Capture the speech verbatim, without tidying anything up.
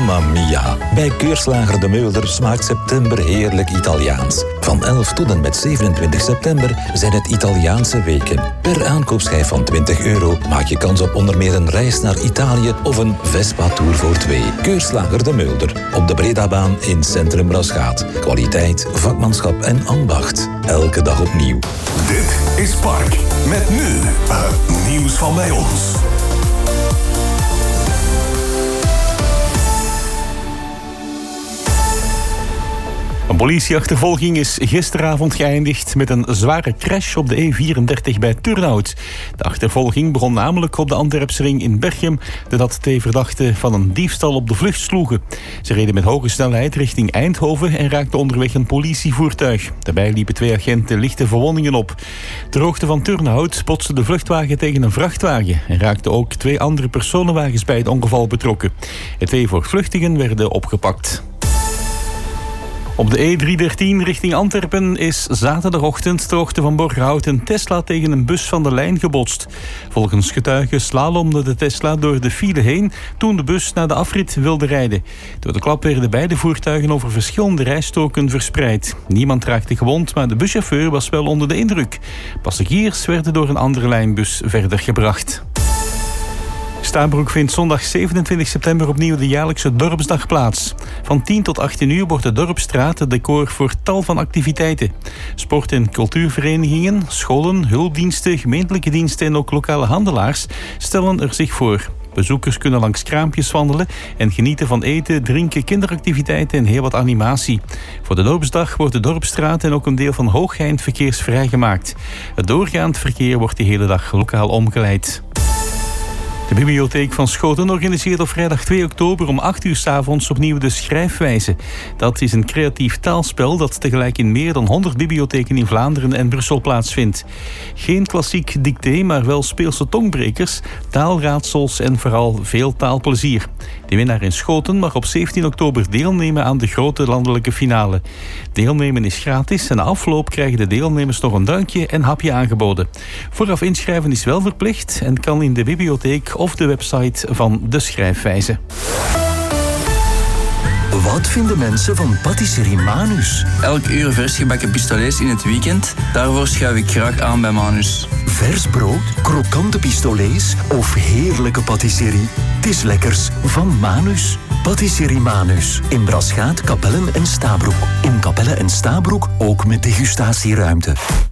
Mamma mia. Bij Keurslager De Meulder smaakt september heerlijk Italiaans. Van elf tot en met zevenentwintig september zijn het Italiaanse weken. Per aankoopschijf van twintig euro maak je kans op onder meer een reis naar Italië of een Vespa-tour voor twee. Keurslager De Meulder. Op de Bredabaan in Centrum Rasgaat. Kwaliteit, vakmanschap en ambacht. Elke dag opnieuw. Dit is Park. Met nu het nieuws van bij ons. Een politieachtervolging is gisteravond geëindigd met een zware crash op de E vierendertig bij Turnhout. De achtervolging begon namelijk op de Antwerpsring in Berchem, doordat twee verdachten van een diefstal op de vlucht sloegen. Ze reden met hoge snelheid richting Eindhoven en raakten onderweg een politievoertuig. Daarbij liepen twee agenten lichte verwondingen op. Ter hoogte van Turnhout botste de vluchtwagen tegen een vrachtwagen en raakten ook twee andere personenwagens bij het ongeval betrokken. De twee voortvluchtigen werden opgepakt. Op de E driehonderddertien richting Antwerpen is zaterdagochtend ter hoogte van Borgerhout een Tesla tegen een bus van de lijn gebotst. Volgens getuigen slalomde de Tesla door de file heen toen de bus naar de afrit wilde rijden. Door de klap werden beide voertuigen over verschillende rijstroken verspreid. Niemand raakte gewond, maar de buschauffeur was wel onder de indruk. Passagiers werden door een andere lijnbus verder gebracht. Stabroek vindt zondag zevenentwintig september opnieuw de jaarlijkse dorpsdag plaats. Van tien tot achttien uur wordt de Dorpsstraat het decor voor tal van activiteiten. Sport- en cultuurverenigingen, scholen, hulpdiensten, gemeentelijke diensten en ook lokale handelaars stellen er zich voor. Bezoekers kunnen langs kraampjes wandelen en genieten van eten, drinken, kinderactiviteiten en heel wat animatie. Voor de Dorpsdag wordt de Dorpsstraat en ook een deel van Hoogeind verkeersvrij gemaakt. Het doorgaand verkeer wordt de hele dag lokaal omgeleid. De bibliotheek van Schoten organiseert op vrijdag twee oktober om acht uur 's avonds opnieuw de Schrijfwijze. Dat is een creatief taalspel dat tegelijk in meer dan honderd bibliotheken in Vlaanderen en Brussel plaatsvindt. Geen klassiek dicté, maar wel speelse tongbrekers, taalraadsels en vooral veel taalplezier. De winnaar in Schoten mag op zeventien oktober deelnemen aan de grote landelijke finale. Deelnemen is gratis en na afloop krijgen de deelnemers nog een drankje en hapje aangeboden. Vooraf inschrijven is wel verplicht en kan in de bibliotheek of de website van de Schrijfwijze. Wat vinden mensen van Patisserie Manus? Elk uur versgebakken pistolets in het weekend. Daarvoor schuif ik graag aan bij Manus. Vers brood, krokante pistolets of heerlijke patisserie? Het is lekkers van Manus. Patisserie Manus. In Brasgaat, Kapellen en Stabroek. In Kapellen en Stabroek ook met degustatieruimte.